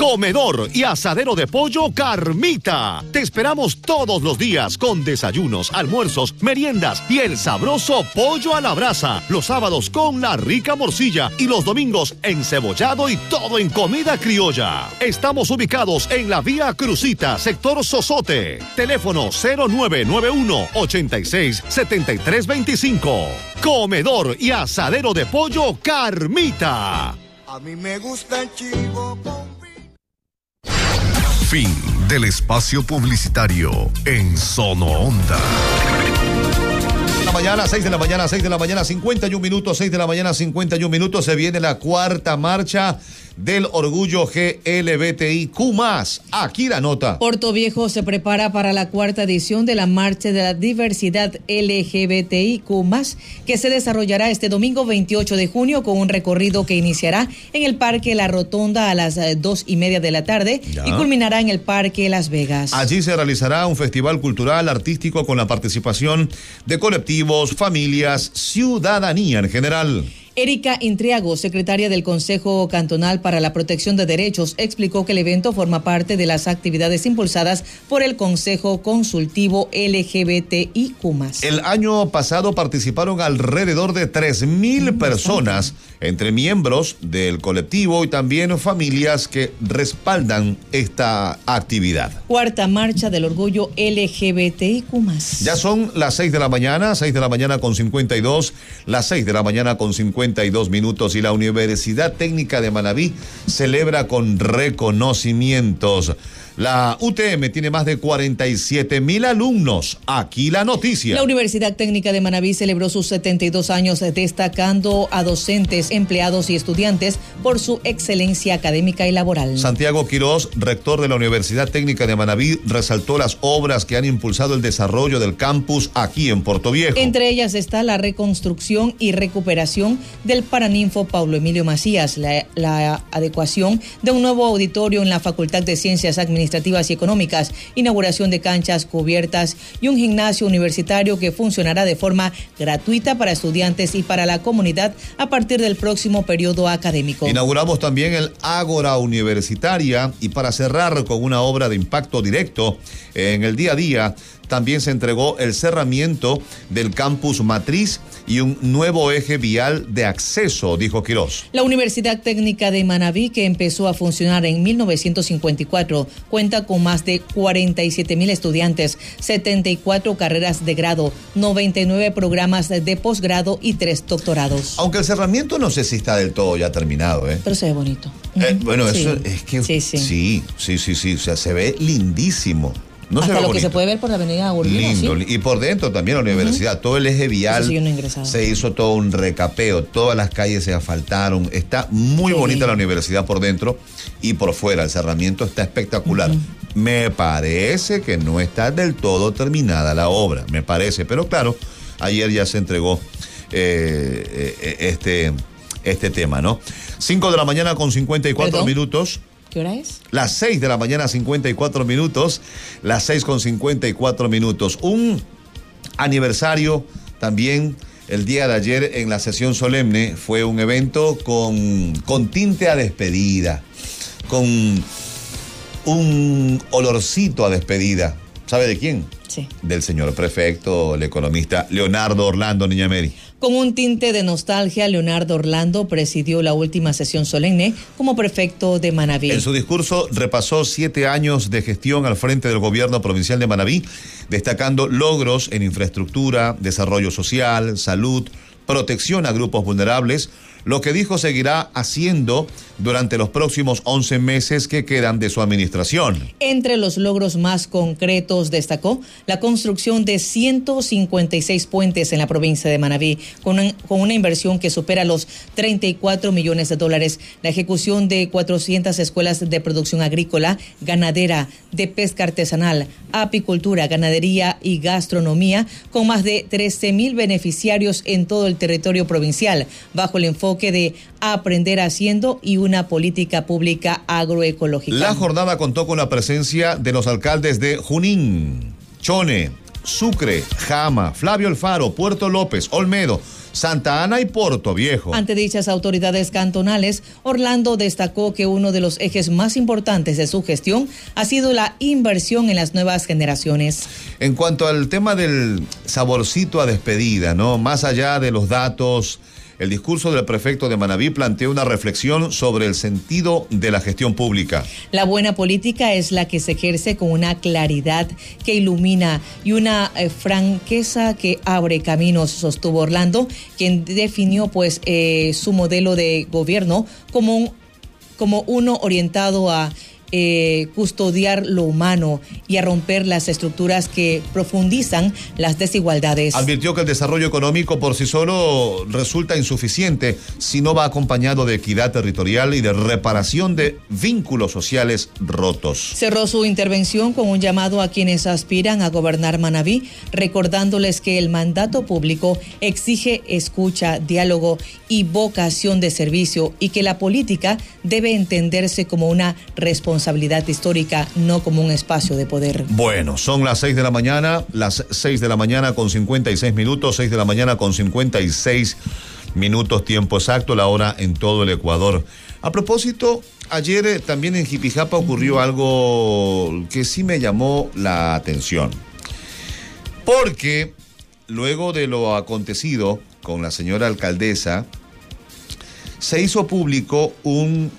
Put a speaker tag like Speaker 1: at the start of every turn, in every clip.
Speaker 1: Comedor y asadero de pollo Carmita. Te esperamos todos los días con desayunos, almuerzos, meriendas y el sabroso pollo a la brasa. Los sábados con la rica morcilla y los domingos encebollado y todo en comida criolla. Estamos ubicados en la Vía Crucita, sector Sosote. Teléfono 0991-867325. Comedor y asadero de pollo Carmita.
Speaker 2: A mí me gusta el chivo con...
Speaker 3: Fin del espacio publicitario en Sono Onda.
Speaker 4: Mañana, 6 de la mañana, 51 minutos, 6 de la mañana, 51 minutos, se viene la cuarta marcha del orgullo GLBTIQ+. Aquí la nota.
Speaker 5: Puerto Viejo se prepara para la cuarta edición de la Marcha de la Diversidad LGBTIQ+, que se desarrollará este domingo 28 de junio con un recorrido que iniciará en el Parque La Rotonda a las 2:30 de la tarde y culminará en el Parque Las Vegas.
Speaker 4: Allí se realizará un festival cultural artístico con la participación de colectivos, familias, ciudadanía en general.
Speaker 5: Erika Intriago, secretaria del Consejo Cantonal para la Protección de Derechos, explicó que el evento forma parte de las actividades impulsadas por el Consejo Consultivo LGBTIQ+.
Speaker 4: El año pasado participaron alrededor de 3,000 personas, entre miembros del colectivo y también familias que respaldan esta actividad.
Speaker 5: Cuarta marcha del orgullo LGBTIQ+.
Speaker 4: Ya son las 6 de la mañana, 6 de la mañana con 52, las 6 de la mañana con 52 minutos, y la Universidad Técnica de Manabí celebra con reconocimientos. La UTM tiene más de 47,000 alumnos. Aquí la noticia.
Speaker 5: La Universidad Técnica de Manabí celebró sus 72 años destacando a docentes, empleados y estudiantes por su excelencia académica y laboral.
Speaker 4: Santiago Quirós, rector de la Universidad Técnica de Manabí, resaltó las obras que han impulsado el desarrollo del campus aquí en Puerto Viejo.
Speaker 5: Entre ellas está la reconstrucción y recuperación del Paraninfo Paulo Emilio Macías, la adecuación de un nuevo auditorio en la Facultad de Ciencias Administrativas y Económicas, inauguración de canchas cubiertas y un gimnasio universitario que funcionará de forma gratuita para estudiantes y para la comunidad a partir del próximo periodo académico.
Speaker 4: Inauguramos también el Ágora Universitaria, y para cerrar con una obra de impacto directo en el día a día, también se entregó el cerramiento del campus matriz y un nuevo eje vial de acceso, dijo Quirós.
Speaker 5: La Universidad Técnica de Manabí, que empezó a funcionar en 1954, cuenta con más de 47,000 estudiantes, 74 carreras de grado, 99 programas de posgrado y 3 doctorados.
Speaker 4: Aunque el cerramiento no sé si está del todo ya terminado,
Speaker 5: Pero se ve bonito.
Speaker 4: Bueno,
Speaker 5: Sí.
Speaker 4: eso es que sí, o sea, se ve lindísimo. No
Speaker 5: hasta
Speaker 4: se ve
Speaker 5: lo
Speaker 4: bonito.
Speaker 5: que se puede ver por la avenida Urbina.
Speaker 4: Lindo,
Speaker 5: ¿sí?
Speaker 4: Y por dentro también la universidad, todo el eje vial,
Speaker 5: Sí, yo no he ingresado.
Speaker 4: se hizo todo un recapeo, todas las calles se asfaltaron, está muy bonita la universidad por dentro y por fuera, el cerramiento está espectacular. Me parece que no está del todo terminada la obra, me parece, pero claro, ayer ya se entregó este tema, ¿no? 5 de la mañana con 54
Speaker 5: ¿Perdón?
Speaker 4: minutos.
Speaker 5: ¿Qué hora es?
Speaker 4: Las 6 de la mañana, 54 minutos. Las 6 con 54 minutos. Un aniversario también el día de ayer en la sesión solemne. Fue un evento con tinte a despedida, con un olorcito a despedida. ¿Sabe de quién?
Speaker 5: Sí.
Speaker 4: Del señor prefecto, el economista Leonardo Orlando Niña Mary.
Speaker 5: Con un tinte de nostalgia, Leonardo Orlando presidió la última sesión solemne como prefecto de Manabí.
Speaker 4: En su discurso repasó 7 años de gestión al frente del gobierno provincial de Manabí, destacando logros en infraestructura, desarrollo social, salud, protección a grupos vulnerables, lo que dijo seguirá haciendo durante los próximos 11 meses que quedan de su administración.
Speaker 5: Entre los logros más concretos destacó la construcción de 156 puentes en la provincia de Manabí, con una inversión que supera los 34 millones de dólares, la ejecución de 400 escuelas de producción agrícola, ganadera, de pesca artesanal, apicultura, ganadería y gastronomía, con más de 13,000 beneficiarios en todo el territorio provincial, bajo el enfoque de aprender haciendo y una política pública agroecológica.
Speaker 4: La jornada contó con la presencia de los alcaldes de Junín, Chone, Sucre, Jama, Flavio Alfaro, Puerto López, Olmedo, Santa Ana y Puerto Viejo.
Speaker 5: Ante dichas autoridades cantonales, Orlando destacó que uno de los ejes más importantes de su gestión ha sido la inversión en las nuevas generaciones.
Speaker 4: En cuanto al tema del saborcito a despedida, ¿no? Más allá de los datos, el discurso del prefecto de Manabí plantea una reflexión sobre el sentido de la gestión pública.
Speaker 5: La buena política es la que se ejerce con una claridad que ilumina y una franqueza que abre caminos, sostuvo Orlando, quien definió su modelo de gobierno como uno orientado a custodiar lo humano y a romper las estructuras que profundizan las desigualdades.
Speaker 4: Advirtió que el desarrollo económico por sí solo resulta insuficiente si no va acompañado de equidad territorial y de reparación de vínculos sociales rotos.
Speaker 5: Cerró su intervención con un llamado a quienes aspiran a gobernar Manabí, recordándoles que el mandato público exige escucha, diálogo y vocación de servicio, y que la política debe entenderse como una responsabilidad histórica, no como un espacio de poder.
Speaker 4: Bueno, son las 6 de la mañana, las 6 de la mañana con 56 minutos, 6 de la mañana con 56 minutos, tiempo exacto, la hora en todo el Ecuador. A propósito, ayer también en Jipijapa ocurrió algo que sí me llamó la atención, porque luego de lo acontecido con la señora alcaldesa, se hizo público un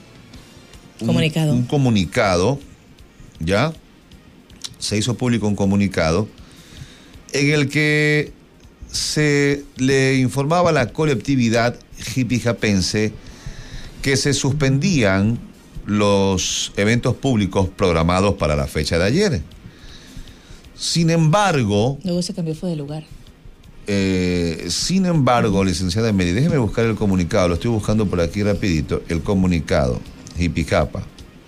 Speaker 4: comunicado, ¿ya? Se hizo público un comunicado en el que se le informaba a la colectividad jipijapense que se suspendían los eventos públicos programados para la fecha de ayer. Sin embargo...
Speaker 5: Luego se cambió, fue de lugar.
Speaker 4: Sin embargo, licenciada Mary, déjeme buscar el comunicado, lo estoy buscando por aquí rapidito, el comunicado, Jipijapa.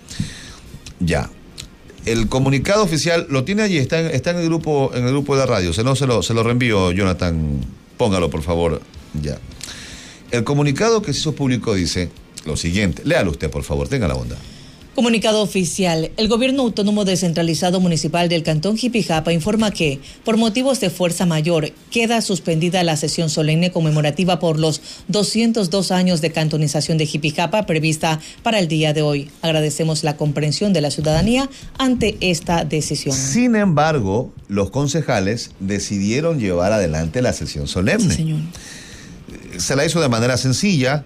Speaker 4: Ya. El comunicado oficial, lo tiene allí, está en el grupo de la radio, se lo reenvío, Jonathan, póngalo por favor, ya. El comunicado que se hizo público dice lo siguiente, léalo usted por favor, tenga la bondad.
Speaker 5: Comunicado oficial. El Gobierno Autónomo Descentralizado Municipal del Cantón Jipijapa informa que, por motivos de fuerza mayor, queda suspendida la sesión solemne conmemorativa por los 202 años de cantonización de Jipijapa prevista para el día de hoy. Agradecemos la comprensión de la ciudadanía ante esta decisión.
Speaker 4: Sin embargo, los concejales decidieron llevar adelante la sesión solemne.
Speaker 5: Sí, señor.
Speaker 4: Se la hizo de manera sencilla,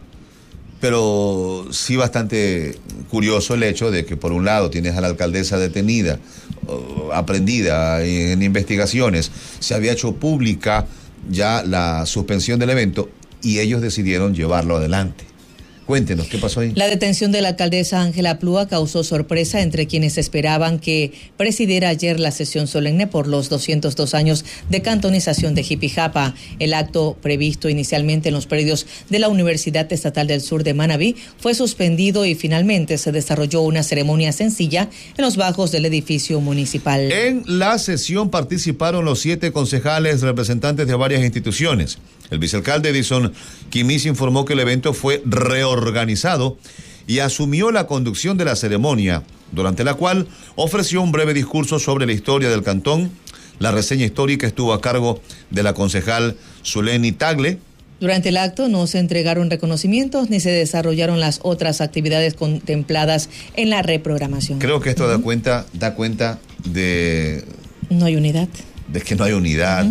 Speaker 4: pero sí bastante curioso el hecho de que por un lado tienes a la alcaldesa detenida, aprendida en investigaciones, se había hecho pública ya la suspensión del evento y ellos decidieron llevarlo adelante. Cuéntenos, ¿qué pasó ahí?
Speaker 5: La detención de la alcaldesa Ángela Plúa causó sorpresa entre quienes esperaban que presidiera ayer la sesión solemne por los 202 años de cantonización de Jipijapa. El acto, previsto inicialmente en los predios de la Universidad Estatal del Sur de Manabí, fue suspendido y finalmente se desarrolló una ceremonia sencilla en los bajos del edificio municipal.
Speaker 4: En la sesión participaron los 7 concejales representantes de varias instituciones. El vicealcalde Edison Quimis informó que el evento fue reorganizado y asumió la conducción de la ceremonia, durante la cual ofreció un breve discurso sobre la historia del cantón. La reseña histórica estuvo a cargo de la concejal Zuleni Tagle.
Speaker 5: Durante el acto no se entregaron reconocimientos ni se desarrollaron las otras actividades contempladas en la reprogramación.
Speaker 4: Creo que esto da cuenta de...
Speaker 5: No hay unidad.
Speaker 4: De que no hay unidad.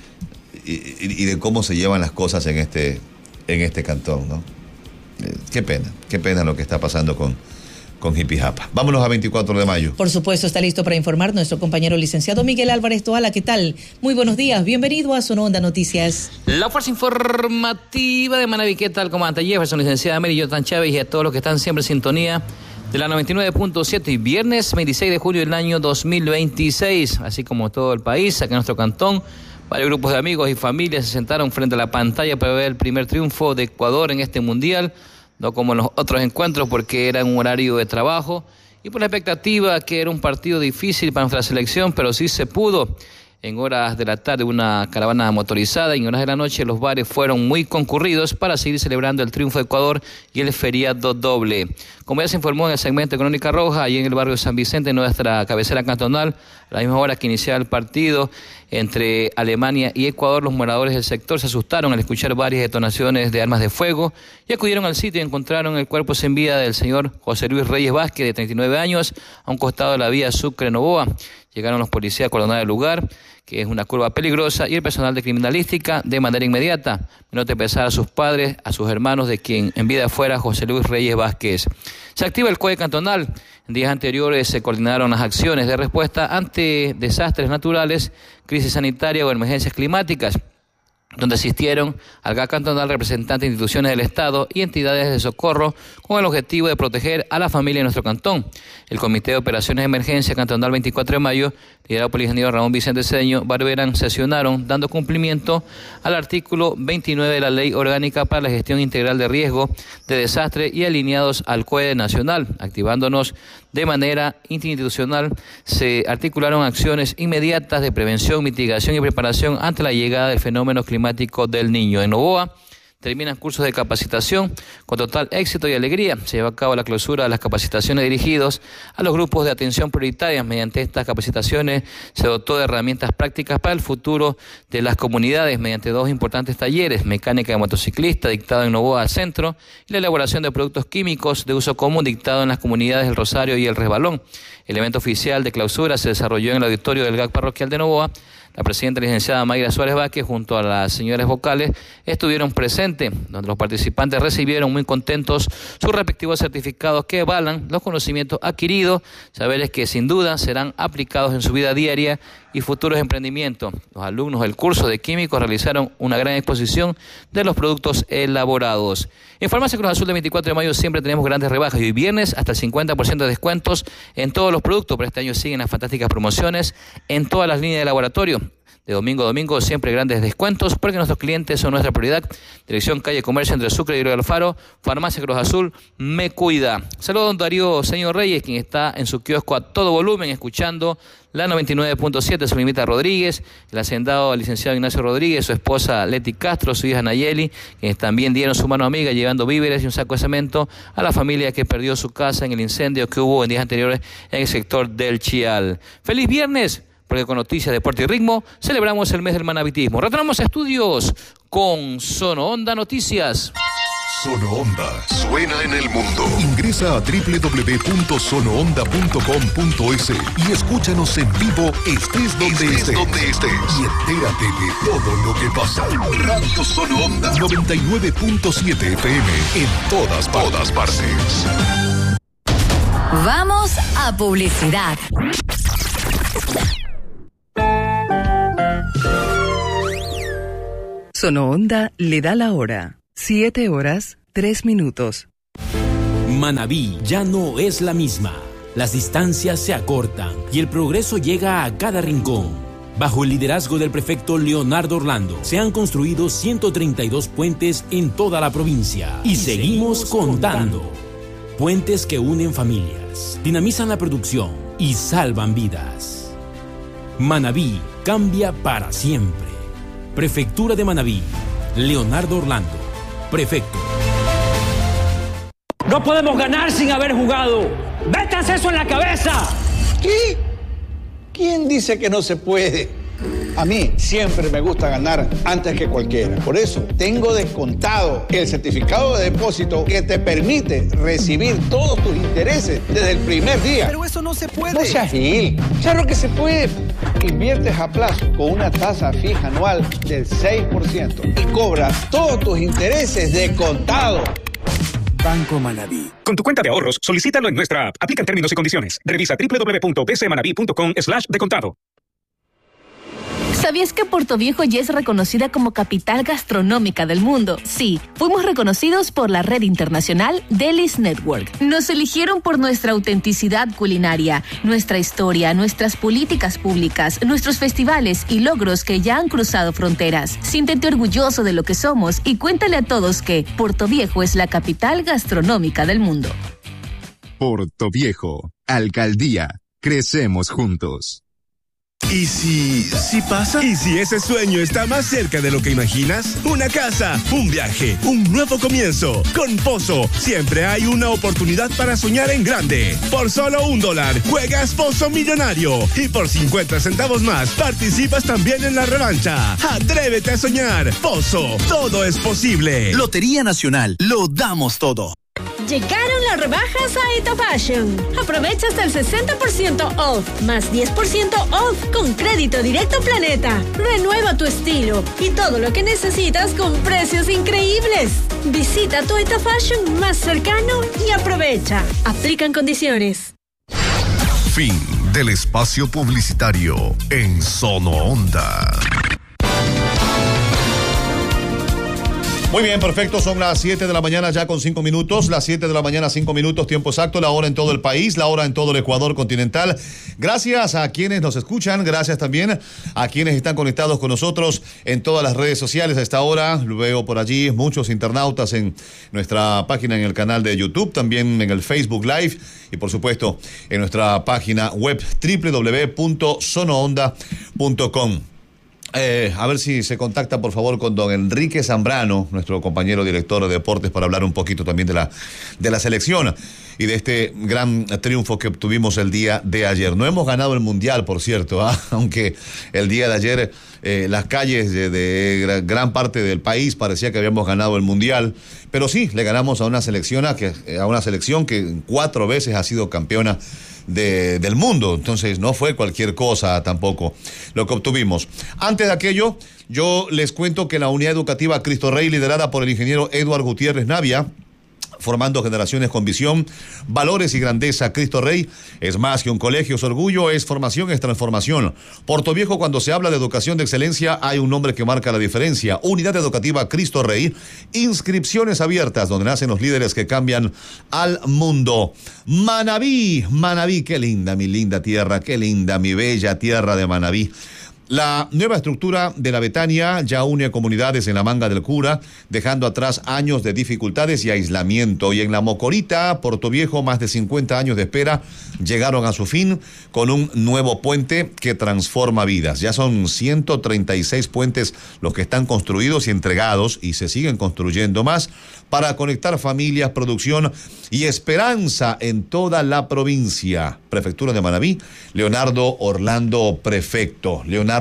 Speaker 4: Y de cómo se llevan las cosas en este cantón, ¿no? Qué pena lo que está pasando con Jipijapa. Vámonos a 24 de mayo.
Speaker 5: Por supuesto, está listo para informar nuestro compañero licenciado Miguel Álvarez Toala. ¿Qué tal? Muy buenos días, bienvenido a Sononda Noticias.
Speaker 6: La fuerza informativa de Manabí. ¿Qué tal, comandante Jefferson, licenciada Mary, Jonathan Chávez y a todos los que están siempre en sintonía de la 99.7 y viernes 26 de julio del año 2026, así como todo el país, acá en nuestro cantón. Varios grupos de amigos y familias se sentaron frente a la pantalla para ver el primer triunfo de Ecuador en este mundial, no como en los otros encuentros porque era un horario de trabajo y por la expectativa que era un partido difícil para nuestra selección, pero sí se pudo. En horas de la tarde una caravana motorizada y en horas de la noche los bares fueron muy concurridos para seguir celebrando el triunfo de Ecuador y el feriado doble. Como ya se informó en el segmento de Crónica Roja, allí en el barrio San Vicente, en nuestra cabecera cantonal, a la misma hora que iniciaba el partido entre Alemania y Ecuador, los moradores del sector se asustaron al escuchar varias detonaciones de armas de fuego y acudieron al sitio y encontraron el cuerpo sin vida del señor José Luis Reyes Vázquez, de 39 años, a un costado de la vía Sucre-Novoa. Llegaron los policías a acordonar el lugar, que es una curva peligrosa, y el personal de criminalística de manera inmediata. Nota pesar a sus padres, a sus hermanos, de quien en vida fuera José Luis Reyes Vázquez. Se activa el COE cantonal. En días anteriores se coordinaron las acciones de respuesta ante desastres naturales, crisis sanitaria o emergencias climáticas, donde asistieron al GAC cantonal representantes de instituciones del Estado y entidades de socorro con el objetivo de proteger a la familia de nuestro cantón. El Comité de Operaciones de Emergencia Cantonal 24 de mayo, liderado por el ingeniero Ramón Vicente Cedeño Barberán, sesionaron dando cumplimiento al artículo 29 de la Ley Orgánica para la Gestión Integral de Riesgo de Desastre y alineados al COE nacional. Activándonos de manera interinstitucional, se articularon acciones inmediatas de prevención, mitigación y preparación ante la llegada del fenómeno climático del Niño. En Novoa terminan cursos de capacitación con total éxito y alegría. Se lleva a cabo la clausura de las capacitaciones dirigidos a los grupos de atención prioritaria. Mediante estas capacitaciones se dotó de herramientas prácticas para el futuro de las comunidades mediante 2 importantes talleres: mecánica de motociclista, dictado en Novoa Centro, y la elaboración de productos químicos de uso común, dictado en las comunidades del Rosario y el Resbalón. El evento oficial de clausura se desarrolló en el auditorio del GAC parroquial de Novoa. La presidenta licenciada Mayra Suárez Vázquez junto a las señoras vocales estuvieron presentes, donde los participantes recibieron muy contentos sus respectivos certificados que avalan los conocimientos adquiridos, saberes que sin duda serán aplicados en su vida diaria y futuros emprendimientos. Los alumnos del curso de químicos realizaron una gran exposición de los productos elaborados. En Farmacia Cruz Azul de 24 de mayo siempre tenemos grandes rebajas y hoy viernes hasta el 50% de descuentos en todos los productos, pero este año siguen las fantásticas promociones en todas las líneas de laboratorio. De domingo a domingo siempre grandes descuentos porque nuestros clientes son nuestra prioridad. Dirección Calle Comercio entre Sucre y Río Alfaro. Farmacia Cruz Azul me cuida. Saludos a don Darío Señor Reyes, quien está en su kiosco a todo volumen escuchando la 99.7, su limita Rodríguez, el hacendado licenciado Ignacio Rodríguez, su esposa Leti Castro, su hija Nayeli, quienes también dieron su mano amiga llevando víveres y un saco de cemento a la familia que perdió su casa en el incendio que hubo en días anteriores en el sector del Chial. ¡Feliz viernes! Porque con noticias, deporte y ritmo celebramos el mes del manavitismo. Retornamos a estudios con Sono Onda Noticias.
Speaker 3: Sono Onda suena en el mundo. Ingresa a www.sonoonda.com.es y escúchanos en vivo, estés donde estés. Y entérate de todo lo que pasa. Radio Sono Onda 99.7 FM en todas partes.
Speaker 7: Vamos a publicidad.
Speaker 8: Sono Onda le da la hora. 7:03.
Speaker 9: Manabí ya no es la misma. Las distancias se acortan y el progreso llega a cada rincón. Bajo el liderazgo del prefecto Leonardo Orlando, se han construido 132 puentes en toda la provincia. Y seguimos contando. Puentes que unen familias, dinamizan la producción y salvan vidas. Manabí cambia para siempre. Prefectura de Manabí. Leonardo Orlando, prefecto.
Speaker 10: No podemos ganar sin haber jugado. ¡Métanse eso en la cabeza!
Speaker 11: ¿Qué? ¿Quién dice que no se puede? A mí siempre me gusta ganar antes que cualquiera. Por eso tengo descontado el certificado de depósito que te permite recibir todos tus intereses desde el primer día.
Speaker 10: Pero eso no se puede.
Speaker 11: No seas gil. Claro que se puede. Inviertes a plazo con una tasa fija anual del 6% y cobras todos tus intereses de contado.
Speaker 10: Banco Manabí.
Speaker 12: Con tu cuenta de ahorros, solicítalo en nuestra app. Aplican términos y condiciones. Revisa www.bcmanabi.com/decontado.
Speaker 7: ¿Sabías que Puerto Viejo ya es reconocida como capital gastronómica del mundo? Sí, fuimos reconocidos por la red internacional Delis Network. Nos eligieron por nuestra autenticidad culinaria, nuestra historia, nuestras políticas públicas, nuestros festivales y logros que ya han cruzado fronteras. Siéntete orgulloso de lo que somos y cuéntale a todos que Puerto Viejo es la capital gastronómica del mundo.
Speaker 13: Puerto Viejo, Alcaldía, crecemos juntos. ¿Y si pasa? ¿Y si ese sueño está más cerca de lo que imaginas? Una casa, un viaje, un nuevo comienzo. Con Pozo siempre hay una oportunidad para soñar en grande. Por solo $1 juegas Pozo Millonario y por 50 centavos más participas también en la revancha. Atrévete a soñar. Pozo, todo es posible.
Speaker 14: Lotería Nacional, lo damos todo.
Speaker 15: Llegaron las rebajas a Eta Fashion. Aprovecha hasta el 60% off, más 10% off con crédito directo Planeta. Renueva tu estilo y todo lo que necesitas con precios increíbles. Visita tu Eta Fashion más cercano y aprovecha. Aplican condiciones.
Speaker 3: Fin del espacio publicitario en Sono Onda.
Speaker 4: Muy bien, perfecto, son las 7 de la mañana ya con 5 minutos, las 7 de la mañana 5 minutos, tiempo exacto, la hora en todo el país, la hora en todo el Ecuador continental. Gracias a quienes nos escuchan, gracias también a quienes están conectados con nosotros en todas las redes sociales a esta hora. Veo por allí muchos internautas en nuestra página, en el canal de YouTube, también en el Facebook Live y por supuesto en nuestra página web www.sonoonda.com. A ver si se contacta por favor con don Enrique Zambrano, nuestro compañero director de deportes, para hablar un poquito también de la selección y de este gran triunfo que obtuvimos el día de ayer. No hemos ganado el Mundial, por cierto, aunque el día de ayer las calles de gran parte del país parecía que habíamos ganado el Mundial, pero sí, le ganamos a una selección que 4 veces ha sido campeona del mundo, entonces no fue cualquier cosa tampoco lo que obtuvimos. Antes de aquello, yo les cuento que la unidad educativa Cristo Rey, liderada por el ingeniero Eduardo Gutiérrez Navia, formando generaciones con visión, valores y grandeza. Cristo Rey es más que un colegio, es orgullo, es formación, es transformación. Portoviejo, cuando se habla de educación de excelencia, hay un nombre que marca la diferencia. Unidad Educativa Cristo Rey, inscripciones abiertas donde nacen los líderes que cambian al mundo. Manabí, qué linda mi linda tierra, qué linda mi bella tierra de Manabí. La nueva estructura de la Betania ya une a comunidades en la Manga del Cura, dejando atrás años de dificultades y aislamiento. Y en la Mocorita, Portoviejo, más de 50 años de espera llegaron a su fin con un nuevo puente que transforma vidas. Ya son 136 puentes los que están construidos y entregados, y se siguen construyendo más para conectar familias, producción y esperanza en toda la provincia. Prefectura de Manabí, Leonardo Orlando Prefecto.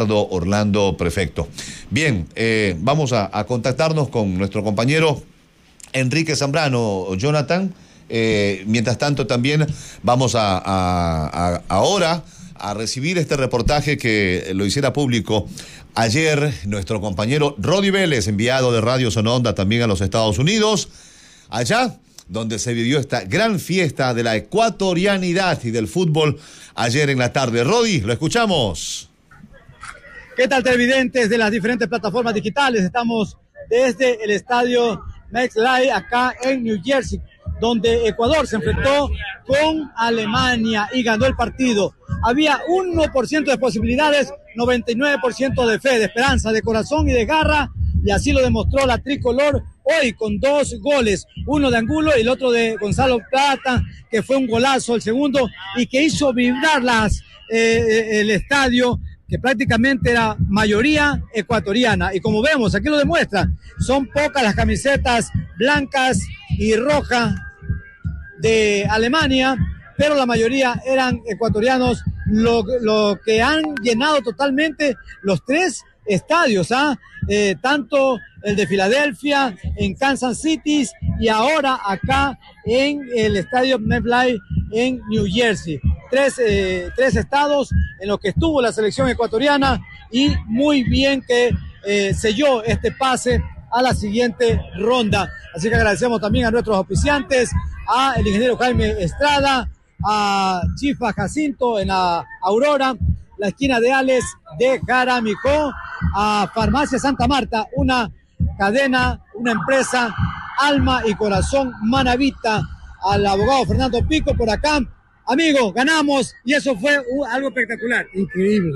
Speaker 4: Bien, vamos a contactarnos con nuestro compañero Enrique Zambrano, Jonathan. Mientras tanto, también vamos ahora a recibir este reportaje que lo hiciera público ayer nuestro compañero Rodi Vélez, enviado de Radio Sononda también a los Estados Unidos, allá donde se vivió esta gran fiesta de la ecuatorianidad y del fútbol ayer en la tarde. Rodi, lo escuchamos.
Speaker 16: ¿Qué tal, televidentes de las diferentes plataformas digitales? Estamos desde el estadio MetLife acá en New Jersey, donde Ecuador se enfrentó con Alemania y ganó el partido. Había 1% de posibilidades, 99% de fe, de esperanza, de corazón y de garra, y así lo demostró la tricolor hoy con 2 goles, uno de Angulo y el otro de Gonzalo Plata, que fue un golazo el segundo y que hizo vibrar el estadio, que prácticamente era mayoría ecuatoriana. Y como vemos, aquí lo demuestra, son pocas las camisetas blancas y rojas de Alemania, pero la mayoría eran ecuatorianos, lo que han llenado totalmente los 3 estadios, tanto el de Filadelfia, en Kansas City y ahora acá en el estadio MetLife en New Jersey. 3 estados en los que estuvo la selección ecuatoriana, y muy bien que selló este pase a la siguiente ronda. Así que agradecemos también a nuestros auspiciantes, a el ingeniero Jaime Estrada, a Chifa Jacinto en la Aurora, la esquina de Alex de Jaramicó, a Farmacia Santa Marta, una cadena, una empresa, alma y corazón manabita, al abogado Fernando Pico por acá. Amigo, ganamos y eso fue algo espectacular. Increíble.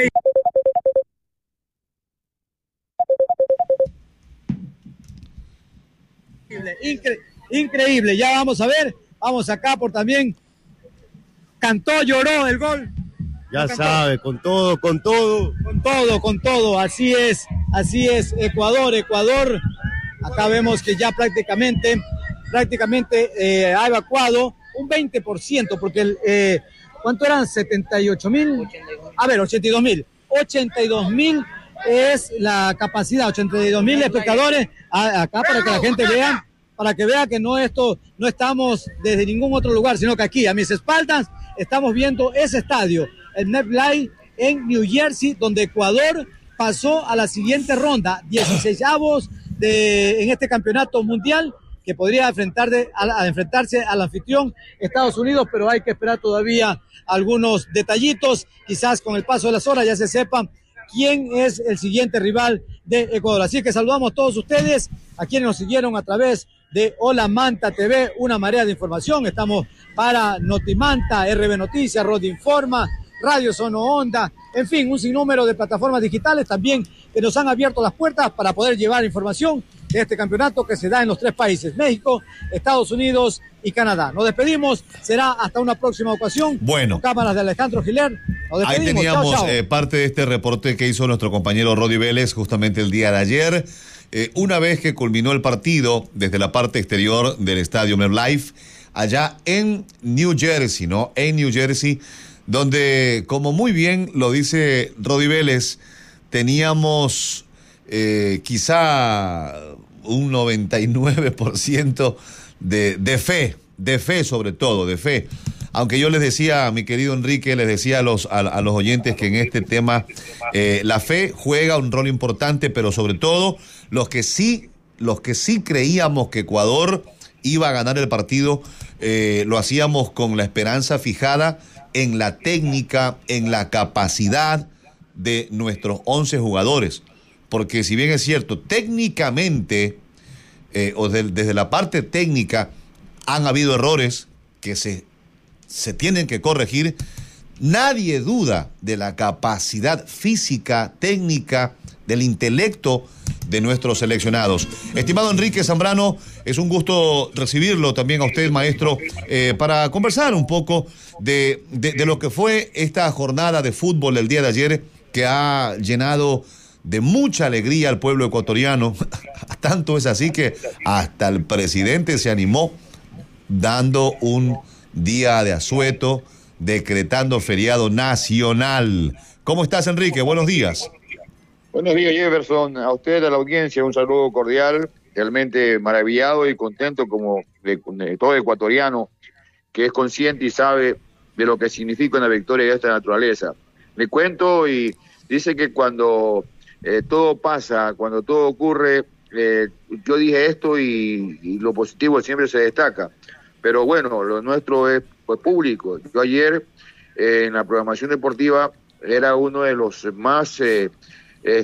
Speaker 16: Increíble. Ya vamos a ver, vamos acá por también. Cantó, lloró el gol
Speaker 17: Ya sabe, con todo. Con todo. Así es. Ecuador. Acá vemos que ya prácticamente ha evacuado un 20%, porque ¿cuánto eran? 78.000. A ver, 82.000. 82.000 es la capacidad, 82.000 espectadores acá para que la gente vea. Para que vea que no estamos desde ningún otro lugar, sino que aquí, a mis espaldas, estamos viendo ese estadio, el MetLife en New Jersey, donde Ecuador pasó a la siguiente ronda, 16avos en este campeonato mundial, que podría enfrentarse al anfitrión Estados Unidos, pero hay que esperar todavía algunos detallitos. Quizás con el paso de las horas ya se sepa quién es el siguiente rival de Ecuador. Así que saludamos a todos ustedes, a quienes nos siguieron a través de Hola Manta TV, una marea de información. Estamos para Notimanta, RB Noticias, Rod Informa, Radio Sono Onda, en fin, un sinnúmero de plataformas digitales también que nos han abierto las puertas para poder llevar información de este campeonato que se da en los 3 países, México, Estados Unidos y Canadá. Nos despedimos, será hasta una próxima ocasión.
Speaker 4: Bueno.
Speaker 17: Con cámaras de Alejandro Giler. Nos despedimos.
Speaker 4: Ahí teníamos
Speaker 17: chao.
Speaker 4: Parte de este reporte que hizo nuestro compañero Rodi Vélez justamente el día de ayer. Una vez que culminó el partido desde la parte exterior del estadio MetLife, allá en New Jersey, ¿no? En New Jersey, donde, como muy bien lo dice Rodi Vélez, teníamos quizá un 99% de fe sobre todo, de fe. Aunque yo les decía, mi querido Enrique, les decía a los oyentes que en este tema la fe juega un rol importante, pero sobre todo los que sí creíamos que Ecuador iba a ganar el partido, lo hacíamos con la esperanza fijada en la técnica, en la capacidad de nuestros 11 jugadores. Porque si bien es cierto, técnicamente, desde la parte técnica, han habido errores que se tienen que corregir. Nadie duda de la capacidad física, técnica, del intelecto de nuestros seleccionados. Estimado Enrique Zambrano, es un gusto recibirlo también a usted, maestro, para conversar un poco de lo que fue esta jornada de fútbol el día de ayer, que ha llenado de mucha alegría al pueblo ecuatoriano. Tanto es así que hasta el presidente se animó dando un día de asueto, decretando feriado nacional. ¿Cómo estás, Enrique? Buenos días.
Speaker 18: Buenos días, Jefferson. A usted, a la audiencia, un saludo cordial. Realmente maravillado y contento como de todo ecuatoriano que es consciente y sabe de lo que significa una victoria de esta naturaleza. Le cuento y dice que cuando todo pasa, cuando todo ocurre, yo dije esto y lo positivo siempre se destaca. Pero bueno, lo nuestro es pues, público. Yo ayer en la programación deportiva era uno de los más, que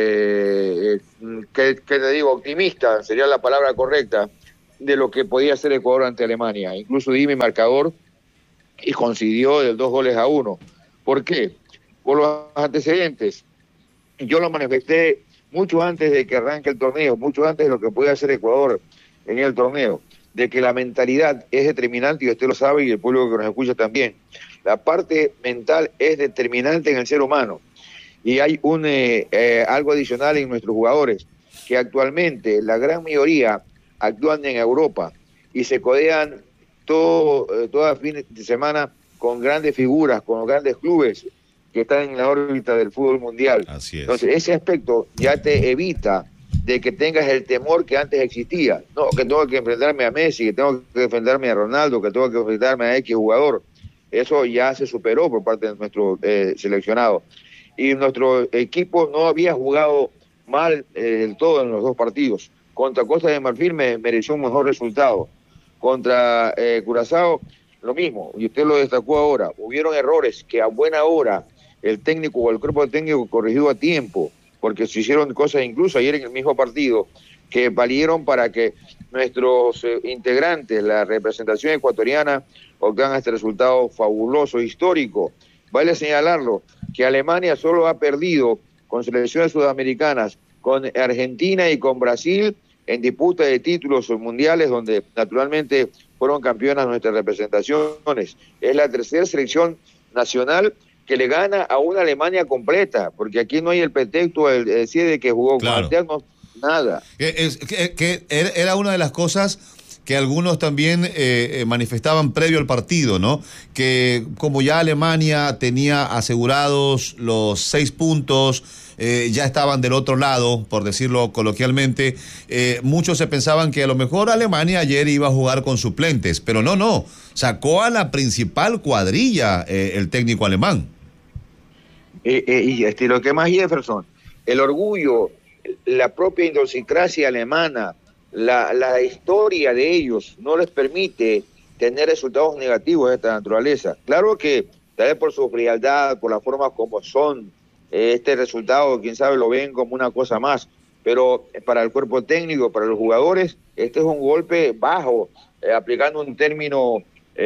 Speaker 18: te digo, optimista, sería la palabra correcta, de lo que podía hacer Ecuador ante Alemania. Incluso di mi marcador y coincidió del 2-1. ¿Por qué? Por los antecedentes. Yo lo manifesté mucho antes de que arranque el torneo, mucho antes de lo que puede hacer Ecuador en el torneo, de que la mentalidad es determinante, y usted lo sabe, y el pueblo que nos escucha también. La parte mental es determinante en el ser humano. Y hay algo adicional en nuestros jugadores, que actualmente la gran mayoría actúan en Europa y se codean toda fin de semana con grandes figuras, con grandes clubes que están en la órbita del fútbol mundial.
Speaker 4: Así es.
Speaker 18: Entonces, ese aspecto ya te evita de que tengas el temor que antes existía. No, que tengo que enfrentarme a Messi, que tengo que enfrentarme a Ronaldo, que tengo que enfrentarme a X jugador. Eso ya se superó por parte de nuestro seleccionado. Y nuestro equipo no había jugado mal del todo en los 2 partidos. Contra Costa de Marfil mereció un mejor resultado. Contra Curazao, lo mismo, y usted lo destacó ahora. Hubieron errores que a buena hora el técnico o el cuerpo técnico corrigió a tiempo, porque se hicieron cosas incluso ayer en el mismo partido que valieron para que nuestros integrantes, la representación ecuatoriana, obtengan este resultado fabuloso, histórico. Vale señalarlo, que Alemania solo ha perdido con selecciones sudamericanas, con Argentina y con Brasil, en disputa de títulos mundiales, donde naturalmente fueron campeonas nuestras representaciones. Es la tercera selección nacional que le gana a una Alemania completa, porque aquí no hay el pretexto de decir de que jugó con alternos, nada.
Speaker 4: Que era una de las cosas que algunos también manifestaban previo al partido, ¿no? Que como ya Alemania tenía asegurados los 6 puntos, ya estaban del otro lado, por decirlo coloquialmente, muchos se pensaban que a lo mejor Alemania ayer iba a jugar con suplentes, pero no, sacó a la principal cuadrilla el técnico alemán.
Speaker 18: Y lo que más, Jefferson, el orgullo, la propia idiosincrasia alemana, la historia de ellos no les permite tener resultados negativos de esta naturaleza. Claro que tal vez por su frialdad, por la forma como son, este resultado, quién sabe, lo ven como una cosa más, pero para el cuerpo técnico, para los jugadores, este es un golpe bajo, aplicando un término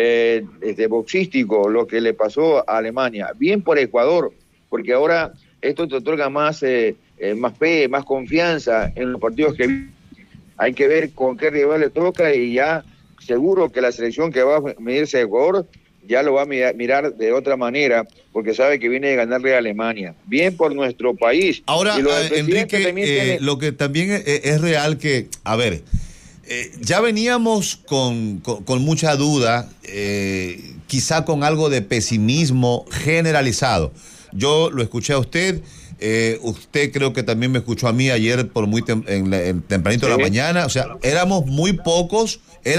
Speaker 18: boxístico, lo que le pasó a Alemania. Bien por Ecuador, porque ahora esto te otorga más fe, más confianza en los partidos que hay que ver con qué rival le toca, y ya seguro que la selección que va a medirse a Ecuador ya lo va a mirar de otra manera, porque sabe que viene de ganarle a Alemania. Bien por nuestro país.
Speaker 4: Ahora, Enrique, lo que también es real que, a ver, ya veníamos con mucha duda, quizá con algo de pesimismo generalizado. Yo lo escuché a usted. Usted creo que también me escuchó a mí ayer por muy tempranito de la mañana. O sea, éramos muy pocos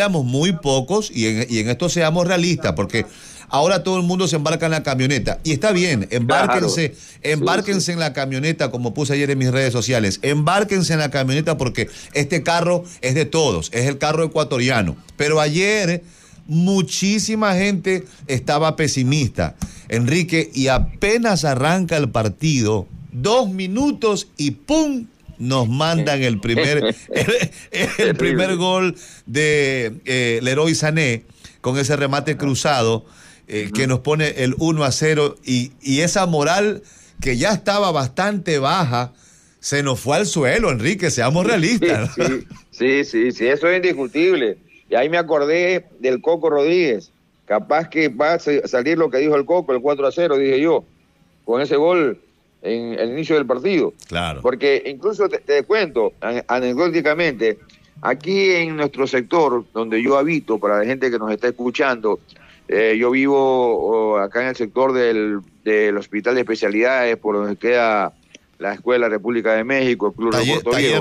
Speaker 4: y en esto seamos realistas, porque ahora todo el mundo se embarca en la camioneta y está bien, embárquense en la camioneta, como puse ayer en mis redes sociales, embárquense en la camioneta porque este carro es de todos, es el carro ecuatoriano. Pero ayer muchísima gente estaba pesimista, Enrique, y apenas arranca el partido, 2 minutos y ¡pum! Nos mandan el primer gol de Leroy Sané con ese remate cruzado que nos pone el 1-0 y esa moral que ya estaba bastante baja se nos fue al suelo, Enrique, seamos realistas.
Speaker 18: Sí, eso es indiscutible. Y ahí me acordé del Coco Rodríguez. Capaz que va a salir lo que dijo el Coco, el 4-0, dije yo, con ese gol en el inicio del partido.
Speaker 4: Claro.
Speaker 18: Porque incluso te cuento, anecdóticamente, aquí en nuestro sector, donde yo habito, para la gente que nos está escuchando, yo vivo acá en el sector del Hospital de Especialidades, por donde queda la Escuela República de México, el Club de Puerto Viejo.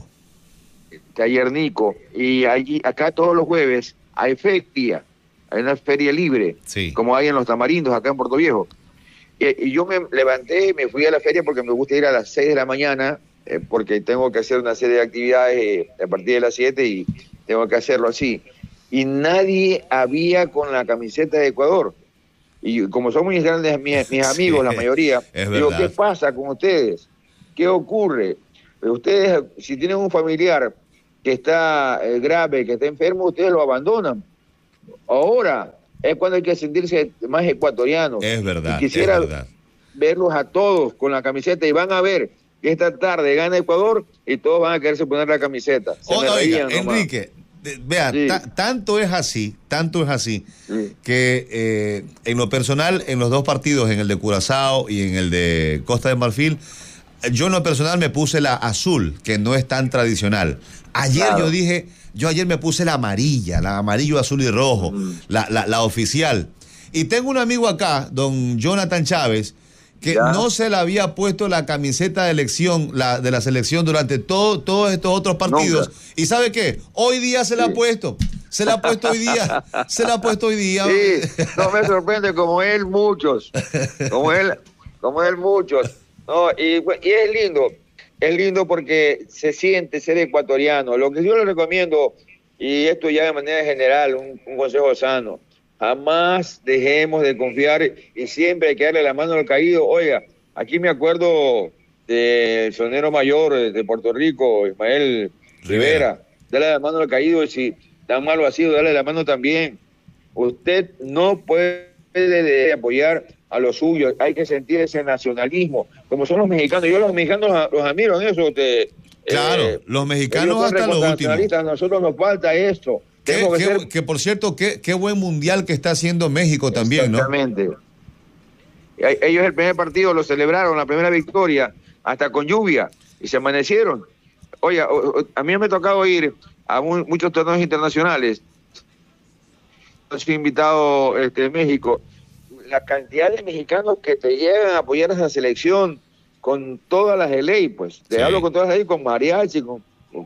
Speaker 18: Taller Nico. Y allí, acá todos los jueves hay feria, hay una feria libre, como hay en Los Tamarindos, acá en Puerto Viejo. Y yo me levanté y me fui a la feria porque me gusta ir a las 6 de la mañana, porque tengo que hacer una serie de actividades a partir de las 7 y tengo que hacerlo así. Y nadie había con la camiseta de Ecuador. Y como son muy grandes mis amigos, la mayoría, digo, ¿qué pasa con ustedes? ¿Qué ocurre? Ustedes, si tienen un familiar que está grave, que está enfermo, ustedes lo abandonan. Ahora es cuando hay que sentirse más ecuatorianos.
Speaker 4: Es verdad.
Speaker 18: Y quisiera verlos a todos con la camiseta, y van a ver que esta tarde gana Ecuador y todos van a quererse poner la camiseta.
Speaker 4: Oiga, Enrique, vea, tanto es así que en lo personal, en los dos partidos, en el de Curazao y en el de Costa de Marfil, yo en lo personal me puse la azul, que no es tan tradicional. Ayer yo ayer me puse la amarilla, la amarillo, azul y rojo, la oficial. Y tengo un amigo acá, don Jonathan Chávez, que no se le había puesto la camiseta de elección, de la selección durante todos estos otros partidos. Nunca. ¿Y sabe qué? Hoy día se la ha puesto. Se la ha puesto hoy día.
Speaker 18: Sí, no me sorprende, como él muchos. Como él muchos. No, y es lindo porque se siente ser ecuatoriano. Lo que yo le recomiendo, y esto ya de manera general, un consejo sano: jamás dejemos de confiar y siempre hay que darle la mano al caído. Oiga, aquí me acuerdo del sonero mayor de Puerto Rico, Ismael Rivera. Dale la mano al caído, y si tan malo ha sido, dale la mano también. Usted no puede apoyar a los suyos, hay que sentir ese nacionalismo, como son los mexicanos. Yo los mexicanos los admiro en eso.
Speaker 4: Claro, los mexicanos hasta lo último.
Speaker 18: A nosotros nos falta esto.
Speaker 4: Que por cierto, qué buen mundial que está haciendo México también, ¿no?
Speaker 18: Exactamente. Ellos el primer partido lo celebraron, la primera victoria, hasta con lluvia, y se amanecieron. Oye, a mí me ha tocado ir a muchos torneos internacionales. Soy invitado de México. La cantidad de mexicanos que te llegan a apoyar a esa selección con todas las de ley, pues. Te hablo con todas las de ley, con mariachi, con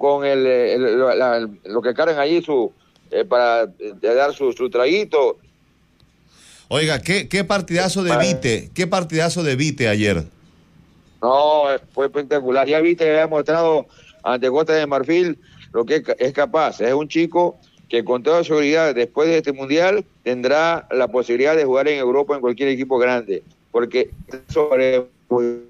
Speaker 18: lo que cargan allí para dar su traguito.
Speaker 4: Oiga, ¿qué partidazo de Vite? ¿Qué partidazo de Vite ayer?
Speaker 18: No, fue espectacular. Ya Vite había mostrado ante Costa de Marfil lo que es capaz. Es un chico que con toda seguridad después de este mundial tendrá la posibilidad de jugar en Europa en cualquier equipo grande, porque sobre un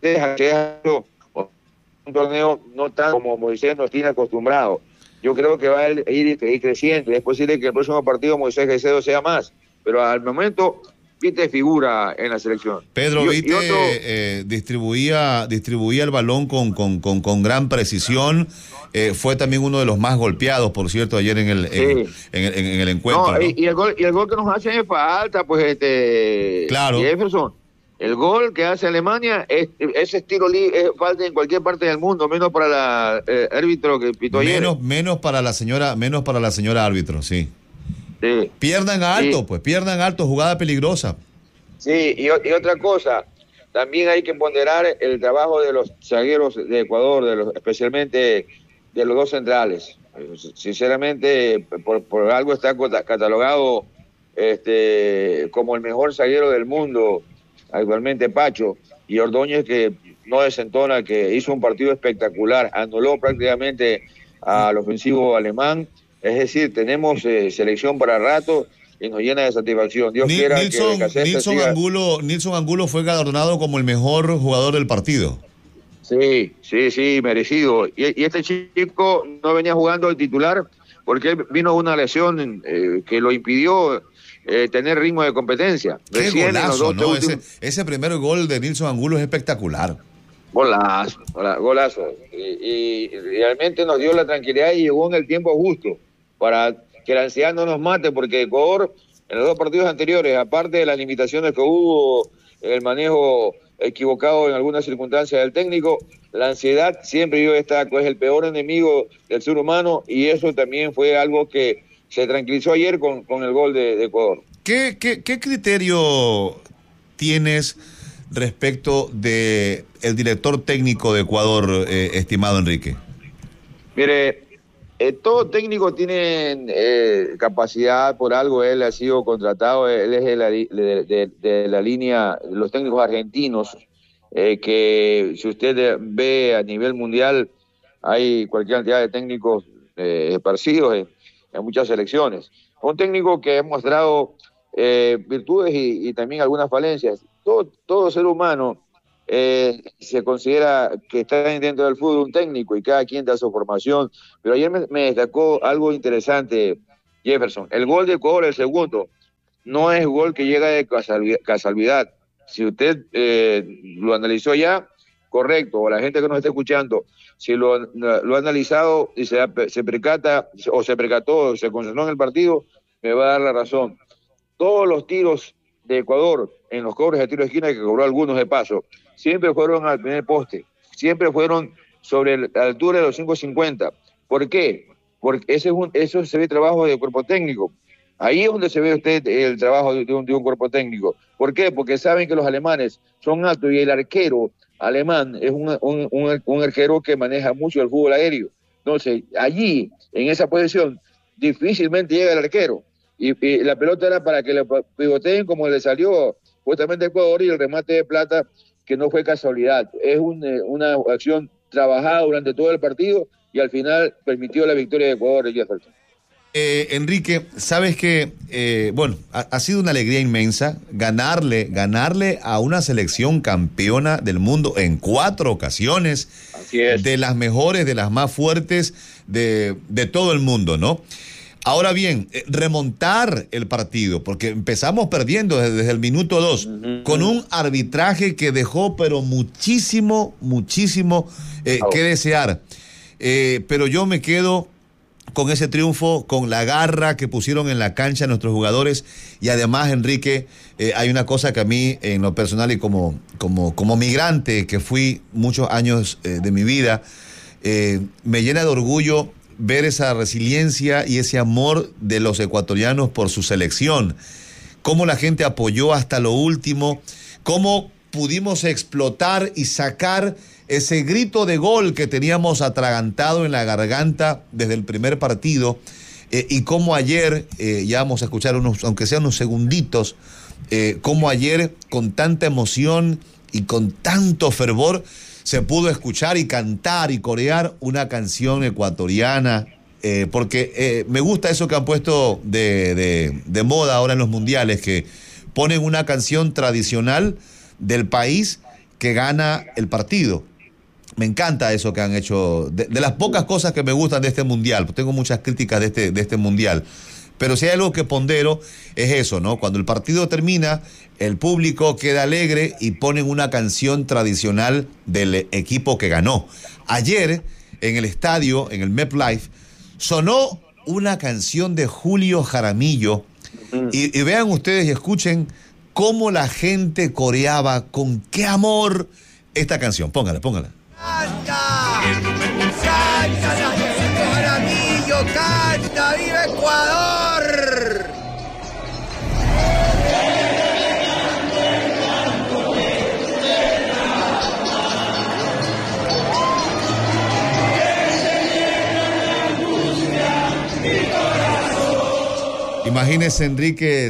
Speaker 18: torneo no tan como Moisés nos tiene acostumbrado. Yo creo que va a ir creciendo, y es posible que el próximo partido Moisés Caicedo sea más, pero al momento Vite figura en la selección.
Speaker 4: Pedro Vite distribuía el balón con gran precisión. Fue también uno de los más golpeados, por cierto, ayer en el encuentro.
Speaker 18: No, ¿no? Y el gol que nos hace falta, pues,
Speaker 4: claro.
Speaker 18: Jefferson. El gol que hace Alemania, ese estilo es falta en cualquier parte del mundo, menos para el árbitro que pitó ayer.
Speaker 4: Menos para la señora árbitro, sí.
Speaker 18: Sí.
Speaker 4: Pierdan alto, pues, pierdan alto, jugada peligrosa.
Speaker 18: Sí, y otra cosa, también hay que ponderar el trabajo de los zagueros de Ecuador, especialmente de los dos centrales. Sinceramente, por algo está catalogado como el mejor zaguero del mundo, actualmente Pacho, y Ordóñez, que no desentona, que hizo un partido espectacular, anuló prácticamente al ofensivo alemán. Es decir, tenemos selección para rato y nos llena de satisfacción. Dios quiera
Speaker 4: Nilson Angulo fue galardonado como el mejor jugador del partido.
Speaker 18: Sí, merecido. Y este chico no venía jugando el titular porque vino una lesión que lo impidió tener ritmo de competencia.
Speaker 4: Qué golazo, ¿no? Ese primer gol de Nilson Angulo es espectacular.
Speaker 18: Golazo. Y realmente nos dio la tranquilidad y llegó en el tiempo justo para que la ansiedad no nos mate, porque Ecuador en los dos partidos anteriores, aparte de las limitaciones que hubo, el manejo equivocado en algunas circunstancias del técnico, la ansiedad siempre yo destaco, es el peor enemigo del ser humano, y eso también fue algo que se tranquilizó ayer con el gol de Ecuador.
Speaker 4: ¿Qué criterio tienes respecto de el director técnico de Ecuador, estimado Enrique?
Speaker 18: Mire, todo técnico tiene capacidad, por algo él ha sido contratado, él es de la línea, los técnicos argentinos, que si usted ve a nivel mundial, hay cualquier cantidad de técnicos esparcidos en muchas selecciones. Un técnico que ha mostrado virtudes y también algunas falencias. Todo ser humano se considera que está dentro del fútbol un técnico y cada quien da su formación, pero ayer me destacó algo interesante, Jefferson. El gol de Ecuador, el segundo, no es gol que llega de casualidad. Si usted lo analizó ya, correcto, o la gente que nos está escuchando, si lo ha analizado y se percata, o se percató, se concentró en el partido, me va a dar la razón. Todos los tiros de Ecuador en los cobres de tiro de esquina, que cobró algunos de paso, siempre fueron al primer poste, siempre fueron sobre la altura de los 5.50. ¿Por qué? Porque eso se ve trabajo de cuerpo técnico. Ahí es donde se ve usted el trabajo de un cuerpo técnico. ¿Por qué? Porque saben que los alemanes son altos y el arquero alemán es un arquero que maneja mucho el fútbol aéreo. Entonces, allí, en esa posición, difícilmente llega el arquero. Y la pelota era para que le pivoteen como le salió justamente a Ecuador, y el remate de Plata, que no fue casualidad. Es una acción trabajada durante todo el partido y al final permitió la victoria de Ecuador, Jefferson.
Speaker 4: Enrique, sabes que, ha sido una alegría inmensa ganarle a una selección campeona del mundo en 4 ocasiones.
Speaker 18: Así es.
Speaker 4: De las mejores, de las más fuertes de todo el mundo, ¿no? Ahora bien, remontar el partido, porque empezamos perdiendo desde el minuto 2, con un arbitraje que dejó pero muchísimo que desear. Pero yo me quedo con ese triunfo, con la garra que pusieron en la cancha nuestros jugadores. Y además, Enrique, hay una cosa que a mí, en lo personal y como migrante, que fui muchos años de mi vida, me llena de orgullo ver esa resiliencia y ese amor de los ecuatorianos por su selección. Cómo la gente apoyó hasta lo último, cómo pudimos explotar y sacar ese grito de gol que teníamos atragantado en la garganta desde el primer partido, y cómo ayer, ya vamos a escuchar aunque sean unos segunditos, cómo ayer con tanta emoción y con tanto fervor se pudo escuchar y cantar y corear una canción ecuatoriana, porque me gusta eso que han puesto de moda ahora en los mundiales, que ponen una canción tradicional del país que gana el partido. Me encanta eso que han hecho, de las pocas cosas que me gustan de este mundial. Tengo muchas críticas de este mundial, pero si hay algo que pondero es eso, ¿no? Cuando el partido termina, el público queda alegre y ponen una canción tradicional del equipo que ganó. Ayer, en el estadio, en el MetLife, sonó una canción de Julio Jaramillo, y vean ustedes y escuchen cómo la gente coreaba, con qué amor esta canción. Póngala.
Speaker 2: ¡Canta! ¡Canta, Julio Jaramillo! ¡Canta! ¡Viva Ecuador!
Speaker 4: Imagínese, Enrique,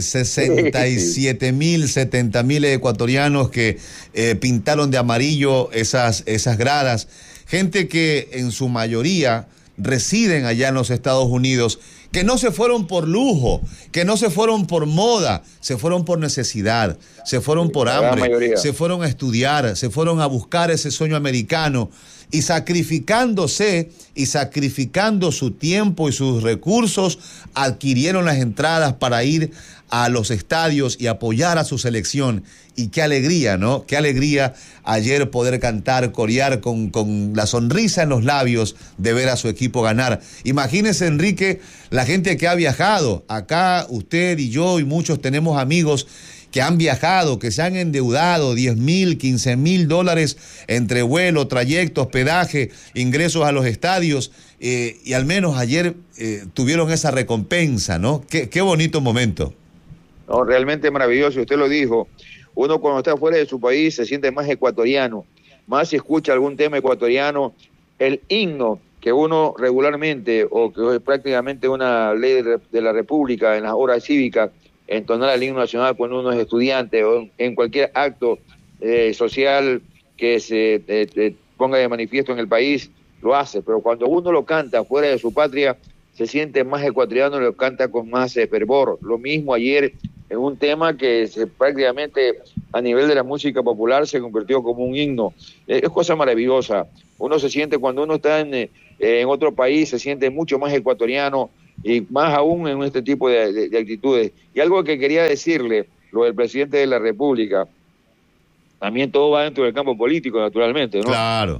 Speaker 4: 67,000, 70,000 ecuatorianos que pintaron de amarillo esas gradas. Gente que en su mayoría residen allá en los Estados Unidos, que no se fueron por lujo, que no se fueron por moda, se fueron por necesidad, se fueron por hambre, se fueron a estudiar, se fueron a buscar ese sueño americano, y sacrificándose y sacrificando su tiempo y sus recursos, adquirieron las entradas para ir a los estadios y apoyar a su selección. Y qué alegría, ¿no? Qué alegría ayer poder cantar, corear con la sonrisa en los labios de ver a su equipo ganar. Imagínese, Enrique, la gente que ha viajado. Acá usted y yo y muchos tenemos amigos que han viajado, que se han endeudado $10,000, $15,000 entre vuelo, trayecto, hospedaje, ingresos a los estadios, y al menos ayer tuvieron esa recompensa, ¿no? Qué bonito momento.
Speaker 18: No, realmente maravilloso, usted lo dijo. Uno cuando está fuera de su país se siente más ecuatoriano, más si escucha algún tema ecuatoriano, el himno que uno regularmente, o que es prácticamente una ley de la República en las horas cívicas, entonar el himno nacional cuando uno es estudiante o en cualquier acto social que se ponga de manifiesto en el país, lo hace, pero cuando uno lo canta fuera de su patria, se siente más ecuatoriano, lo canta con más fervor. Lo mismo ayer en un tema que prácticamente a nivel de la música popular se convirtió como un himno. Es cosa maravillosa. Uno se siente, cuando uno está en otro país, se siente mucho más ecuatoriano, y más aún en este tipo de actitudes. Y algo que quería decirle, lo del presidente de la República, también todo va dentro del campo político, naturalmente, ¿no?
Speaker 4: Claro.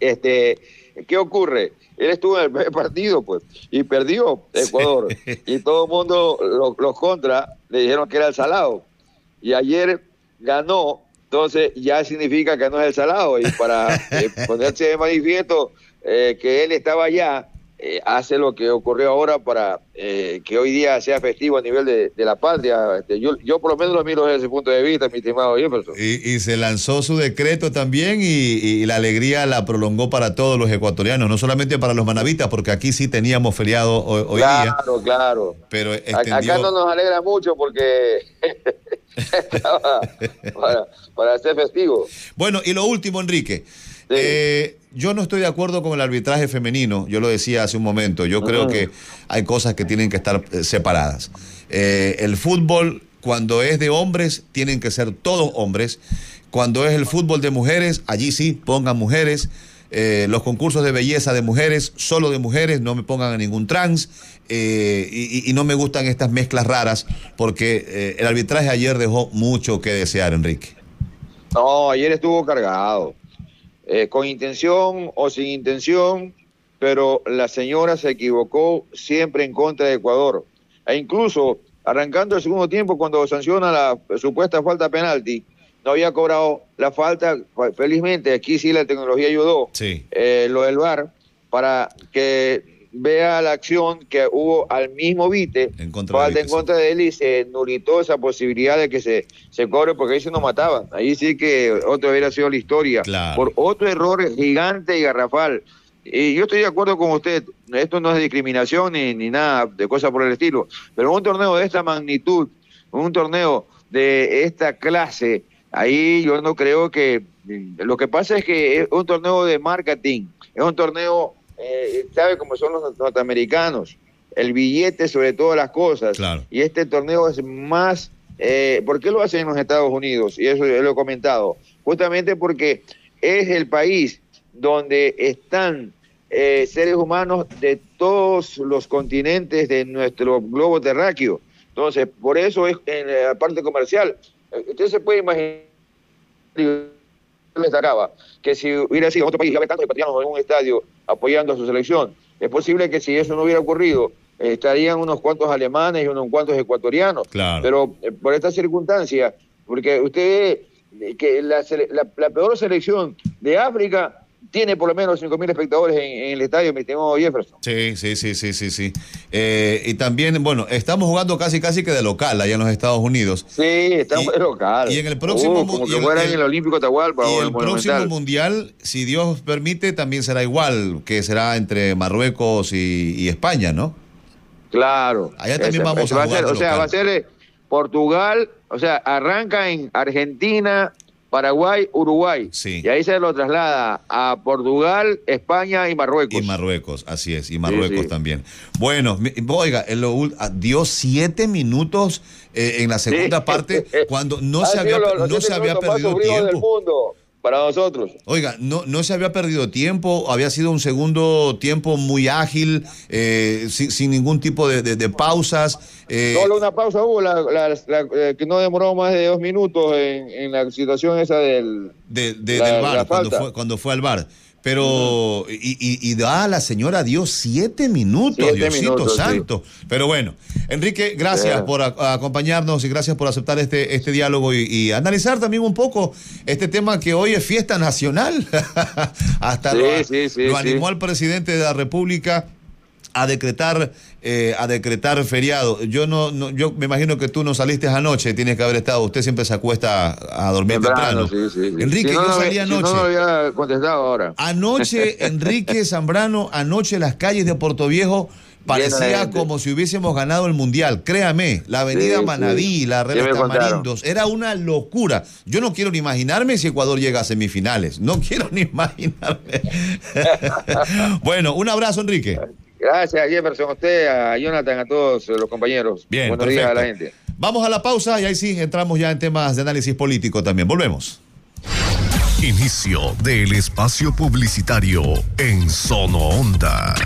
Speaker 18: ¿Qué ocurre? Él estuvo en el primer partido, pues, y perdió Ecuador. Sí. Y todo el mundo, los contra, le dijeron que era el salado. Y ayer ganó, entonces ya significa que no es el salado. Y para ponerse de manifiesto que él estaba allá, hace lo que ocurrió ahora para que hoy día sea festivo a nivel de la patria. Yo por lo menos lo miro desde ese punto de vista, mi estimado Jefferson.
Speaker 4: Y se lanzó su decreto también, y la alegría la prolongó para todos los ecuatorianos, no solamente para los manavitas, porque aquí sí teníamos feriado hoy día.
Speaker 18: Claro.
Speaker 4: Pero
Speaker 18: acá no nos alegra mucho porque para ser festivo.
Speaker 4: Bueno, y lo último, Enrique. Sí. Yo no estoy de acuerdo con el arbitraje femenino, yo lo decía hace un momento, yo creo que hay cosas que tienen que estar separadas. El fútbol, cuando es de hombres, tienen que ser todos hombres. Cuando es el fútbol de mujeres, allí sí, pongan mujeres. Los concursos de belleza de mujeres, solo de mujeres, no me pongan a ningún trans. Y no me gustan estas mezclas raras, porque el arbitraje ayer dejó mucho que desear, Enrique.
Speaker 18: No, ayer estuvo cargado. Con intención o sin intención, pero la señora se equivocó siempre en contra de Ecuador. E incluso, arrancando el segundo tiempo, cuando sanciona la supuesta falta penalti, no había cobrado la falta. Felizmente, aquí sí la tecnología ayudó, lo del VAR, para que vea la acción que hubo al mismo Vite, falta en contra de él, y se nulitó esa posibilidad de que se cobre, porque ahí se nos mataban. Ahí sí que otro hubiera sido la historia, por otro error gigante y garrafal. Y yo estoy de acuerdo con usted, esto no es discriminación ni nada de cosas por el estilo, pero un torneo de esta magnitud, un torneo de esta clase, ahí yo no creo que... Lo que pasa es que es un torneo de marketing, es un torneo... sabe cómo son los norteamericanos, el billete sobre todas las cosas, y este torneo es más, ¿por qué lo hacen en los Estados Unidos? Y eso yo lo he comentado, justamente porque es el país donde están seres humanos de todos los continentes de nuestro globo terráqueo. Entonces, por eso es en la parte comercial. Usted se puede imaginar, destacaba, que si hubiera sido otro país, ya ve tantos ecuatorianos en un estadio apoyando a su selección, es posible que si eso no hubiera ocurrido, estarían unos cuantos alemanes y unos cuantos ecuatorianos, pero por esta circunstancia, porque usted ve que la peor selección de África tiene por lo menos 5.000 espectadores en el estadio, mi estimado Jefferson.
Speaker 4: Sí. Y también, bueno, estamos jugando casi que de local allá en los Estados Unidos.
Speaker 18: Sí, estamos de local.
Speaker 4: Y en el próximo...
Speaker 18: como que fuera en el Olímpico Atahualpa
Speaker 4: y
Speaker 18: o
Speaker 4: el próximo Mundial, si Dios permite, también será igual, que será entre Marruecos y España, ¿no?
Speaker 18: Claro.
Speaker 4: Allá también vamos a jugar
Speaker 18: o sea, va a ser Portugal, o sea, arranca en Argentina, Paraguay, Uruguay, y ahí se lo traslada a Portugal, España y Marruecos.
Speaker 4: Y Marruecos, así es, y Marruecos también. Bueno, oiga, dio 7 minutos en la segunda parte, cuando no se había perdido tiempo.
Speaker 18: Del mundo para nosotros.
Speaker 4: Oiga, no se había perdido tiempo, había sido un segundo tiempo muy ágil, sin ningún tipo de pausas.
Speaker 18: Solo una pausa hubo, que no demoró más de 2 minutos en la situación esa del
Speaker 4: VAR, cuando fue al VAR. Pero, la señora dio 7 minutos, Diosito santo. Sí. Pero bueno, Enrique, gracias por acompañarnos y gracias por aceptar este diálogo y analizar también un poco este tema que hoy es fiesta nacional. Hasta lo animó al presidente de la República a decretar feriado. Yo me imagino que tú no saliste anoche, tienes que haber estado. Usted siempre se acuesta a dormir temprano.
Speaker 18: Sí.
Speaker 4: Enrique, yo salí anoche.
Speaker 18: Si no lo había contestado ahora.
Speaker 4: Anoche, Enrique Zambrano, las calles de Puerto Viejo parecía como si hubiésemos ganado el Mundial. Créame, la avenida Manabí, la Revés Tamarindos, era una locura. Yo no quiero ni imaginarme si Ecuador llega a semifinales. No quiero ni imaginarme. Bueno, un abrazo, Enrique.
Speaker 18: Gracias, Jefferson, a usted, a Jonathan, a todos los compañeros.
Speaker 4: Bien,
Speaker 18: buenos días a la gente.
Speaker 4: Vamos a la pausa y ahí sí entramos ya en temas de análisis político también. Volvemos.
Speaker 3: Inicio del espacio publicitario en Sono Onda.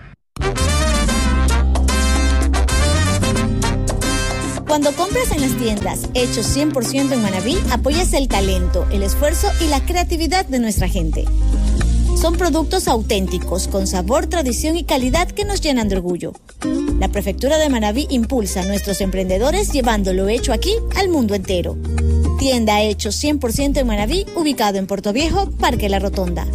Speaker 19: Cuando compras en las tiendas hechos 100% en Manabí, apoyas el talento, el esfuerzo y la creatividad de nuestra gente. Son productos auténticos, con sabor, tradición y calidad que nos llenan de orgullo. La Prefectura de Manabí impulsa a nuestros emprendedores llevando lo hecho aquí al mundo entero. Tienda Hechos 100% en Manabí, ubicado en Puerto Viejo, Parque La Rotonda.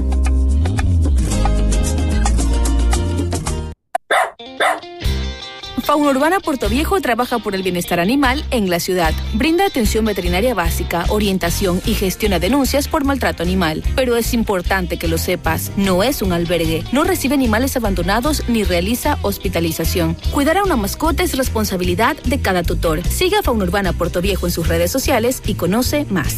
Speaker 7: Fauna Urbana Puerto Viejo trabaja por el bienestar animal en la ciudad. Brinda atención veterinaria básica, orientación y gestiona denuncias por maltrato animal. Pero es importante que lo sepas, no es un albergue, no recibe animales abandonados ni realiza hospitalización. Cuidar a una mascota es responsabilidad de cada tutor. Siga a Fauna Urbana Puerto Viejo en sus redes sociales y conoce más.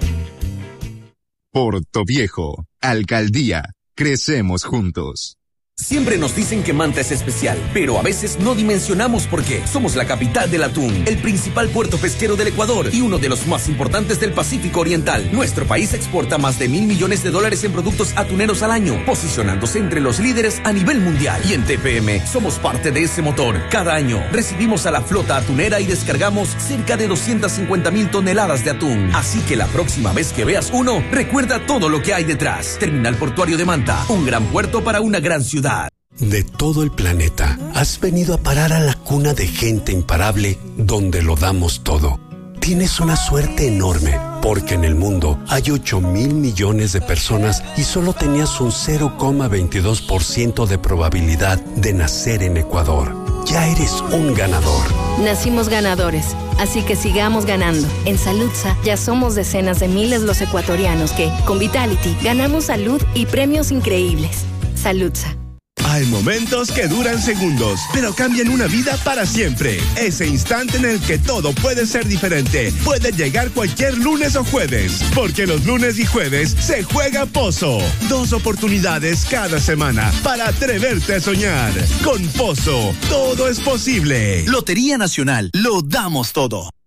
Speaker 20: Puerto Viejo, Alcaldía, crecemos juntos. Siempre nos dicen que Manta es especial, pero a veces no dimensionamos por qué. Somos la capital del atún, el principal puerto pesquero del Ecuador y uno de los más importantes del Pacífico Oriental. Nuestro país exporta más de $1.000 millones en productos atuneros al año, posicionándose entre los líderes a nivel mundial. Y en TPM somos parte de ese motor. Cada año recibimos a la flota atunera y descargamos cerca de 250.000 toneladas de atún. Así que la próxima vez que veas uno, recuerda todo lo que hay detrás. Terminal Portuario de Manta, un gran puerto para una gran ciudad.
Speaker 21: De todo el planeta, has venido a parar a la cuna de gente imparable donde lo damos todo. Tienes una suerte enorme, porque en el mundo hay 8.000 millones de personas y solo tenías un 0,22% de probabilidad de nacer en Ecuador. Ya eres un ganador.
Speaker 22: Nacimos ganadores, así que sigamos ganando. En Saludsa ya somos decenas de miles los ecuatorianos que, con Vitality, ganamos salud y premios increíbles. Saludsa.
Speaker 13: Hay momentos que duran segundos, pero cambian una vida para siempre. Ese instante en el que todo puede ser diferente puede llegar cualquier lunes o jueves, porque los lunes y jueves se juega Pozo. 2 oportunidades cada semana para atreverte a soñar. Con Pozo, todo es posible.
Speaker 14: Lotería Nacional, lo damos todo.